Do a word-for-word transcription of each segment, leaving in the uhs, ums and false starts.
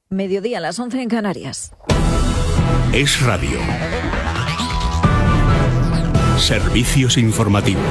Mediodía a las once en Canarias. Es Radio. Servicios informativos.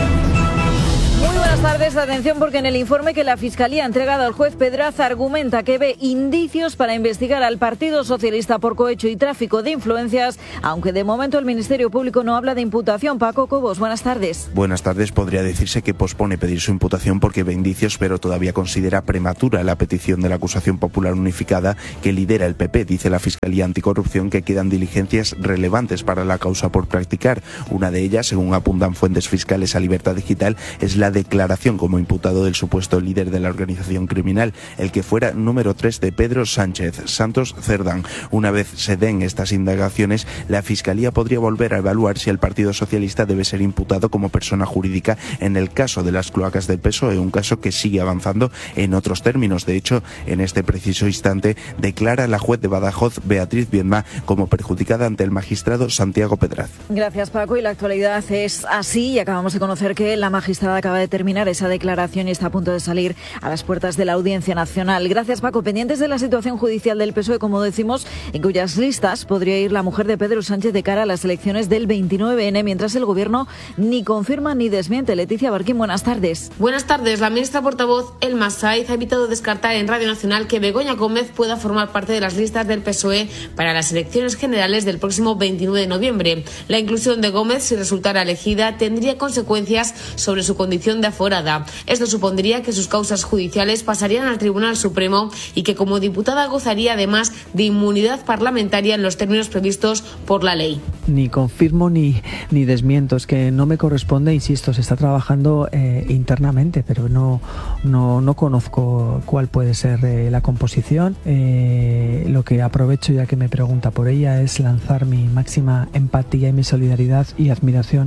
Buenas tardes, atención, porque en el informe que la Fiscalía ha entregado al juez Pedraza argumenta que ve indicios para investigar al Partido Socialista por cohecho y tráfico de influencias, aunque de momento el Ministerio Público no habla de imputación. Paco Cobos, buenas tardes. Buenas tardes. Podría decirse que pospone pedir su imputación porque ve indicios, pero todavía considera prematura la petición de la acusación popular unificada que lidera el P P. Dice la Fiscalía Anticorrupción que quedan diligencias relevantes para la causa por practicar. Una de ellas, según apuntan fuentes fiscales a Libertad Digital, es la declaración como imputado del supuesto líder de la organización criminal, el que fuera número tres de Pedro Sánchez Santos Cerdán. Una vez se den estas indagaciones, la Fiscalía podría volver a evaluar si el Partido Socialista debe ser imputado como persona jurídica en el caso de las cloacas del P S O E, un caso que sigue avanzando en otros términos. De hecho, en este preciso instante declara la juez de Badajoz, Beatriz Viedma, como perjudicada ante el magistrado Santiago Pedraz. Gracias, Paco. Y la actualidad es así, y acabamos de conocer que la magistrada acaba de terminar esa declaración y está a punto de salir a las puertas de la Audiencia Nacional. Gracias, Paco. Pendientes de la situación judicial del P S O E, como decimos, en cuyas listas podría ir la mujer de Pedro Sánchez de cara a las elecciones del veintinueve ene, mientras el Gobierno ni confirma ni desmiente. Leticia Barquín, buenas tardes. Buenas tardes. La ministra portavoz Elma Sáiz ha evitado descartar en Radio Nacional que Begoña Gómez pueda formar parte de las listas del P S O E para las elecciones generales del próximo veintinueve de noviembre. La inclusión de Gómez, si resultara elegida, tendría consecuencias sobre su condición de aforada. Esto supondría que sus causas judiciales pasarían al Tribunal Supremo y que como diputada gozaría además de inmunidad parlamentaria en los términos previstos por la ley. Ni confirmo ni, ni desmiento, es que no me corresponde, insisto, se está trabajando eh, internamente, pero no, no, no conozco cuál puede ser eh, la composición. Eh, lo que aprovecho, ya que me pregunta por ella, es lanzar mi máxima empatía y mi solidaridad y admiración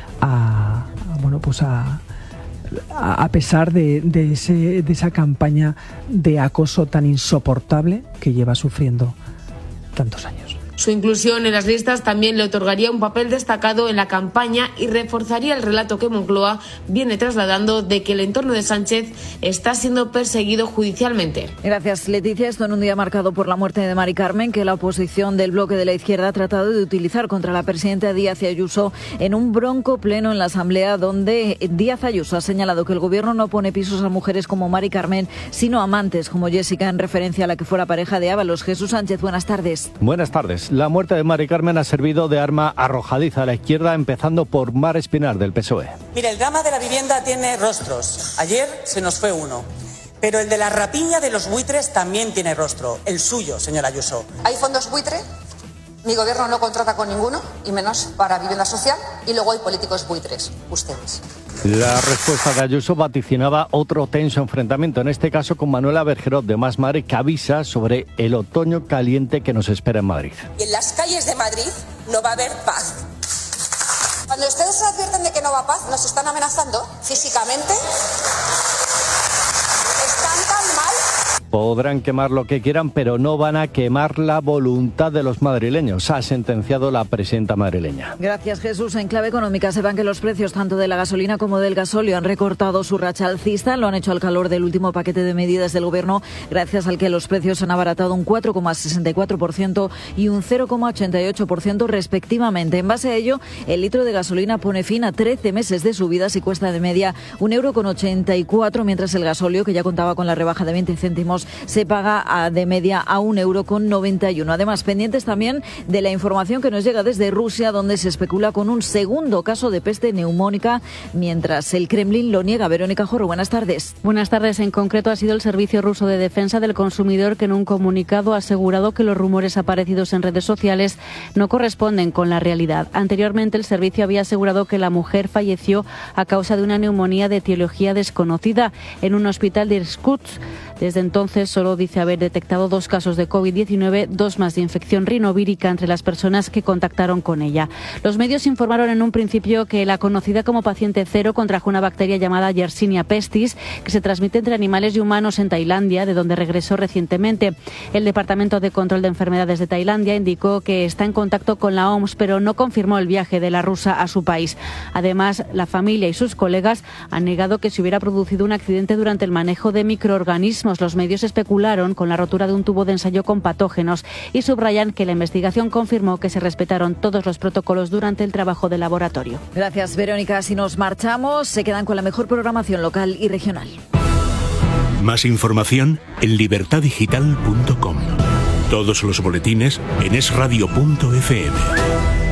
a, a bueno, pues a a pesar de, de, ese, de esa campaña de acoso tan insoportable que lleva sufriendo tantos años. Su inclusión en las listas también le otorgaría un papel destacado en la campaña y reforzaría el relato que Moncloa viene trasladando de que el entorno de Sánchez está siendo perseguido judicialmente. Gracias, Leticia. Esto en un día marcado por la muerte de Mari Carmen, que la oposición del bloque de la izquierda ha tratado de utilizar contra la presidenta Díaz Ayuso en un bronco pleno en la Asamblea, donde Díaz Ayuso ha señalado que el Gobierno no pone pisos a mujeres como Mari Carmen, sino amantes como Jessica, en referencia a la que fuera pareja de Ábalos. Jesús Sánchez, buenas tardes. Buenas tardes. La muerte de Mari Carmen ha servido de arma arrojadiza a la izquierda, empezando por Mar Espinar, del P S O E. Mira, el drama de la vivienda tiene rostros. Ayer se nos fue uno. Pero el de la rapiña de los buitres también tiene rostro. El suyo, señora Ayuso. ¿Hay fondos buitre? Mi gobierno no contrata con ninguno, y menos para vivienda social. Y luego hay políticos buitres, ustedes. La respuesta de Ayuso vaticinaba otro tenso enfrentamiento, en este caso con Manuela Bergerot de Más Madre, que avisa sobre el otoño caliente que nos espera en Madrid. Y en las calles de Madrid no va a haber paz. Cuando ustedes se advierten de que no va a paz, nos están amenazando físicamente. Están tan mal. Podrán quemar lo que quieran, pero no van a quemar la voluntad de los madrileños, ha sentenciado la presidenta madrileña. Gracias, Jesús. En clave económica, sepan que los precios tanto de la gasolina como del gasóleo han recortado su racha alcista. Lo han hecho al calor del último paquete de medidas del Gobierno, gracias al que los precios han abaratado un cuatro coma sesenta y cuatro por ciento y un cero coma ochenta y ocho por ciento respectivamente. En base a ello, el litro de gasolina pone fin a trece meses de subidas y cuesta de media un euro con ochenta y cuatro, mientras el gasóleo, que ya contaba con la rebaja de veinte céntimos, se paga a, de media a un euro con noventa y uno. Además, pendientes también de la información que nos llega desde Rusia, donde se especula con un segundo caso de peste neumónica, mientras el Kremlin lo niega. Verónica Jorro, buenas tardes. Buenas tardes. En concreto, ha sido el Servicio Ruso de Defensa del Consumidor que en un comunicado ha asegurado que los rumores aparecidos en redes sociales no corresponden con la realidad. Anteriormente, el servicio había asegurado que la mujer falleció a causa de una neumonía de etiología desconocida en un hospital de Irkutsk. Desde entonces solo dice haber detectado dos casos de COVID diecinueve, dos más de infección rinovírica entre las personas que contactaron con ella. Los medios informaron en un principio que la conocida como paciente cero contrajo una bacteria llamada Yersinia pestis, que se transmite entre animales y humanos en Tailandia, de donde regresó recientemente. El Departamento de Control de Enfermedades de Tailandia indicó que está en contacto con la O M S, pero no confirmó el viaje de la rusa a su país. Además, la familia y sus colegas han negado que se hubiera producido un accidente durante el manejo de microorganismos. Los medios ellos especularon con la rotura de un tubo de ensayo con patógenos y subrayan que la investigación confirmó que se respetaron todos los protocolos durante el trabajo del laboratorio. Gracias, Verónica. Si nos marchamos, se quedan con la mejor programación local y regional. Más información en libertad digital punto com. Todos los boletines en es radio punto efe eme.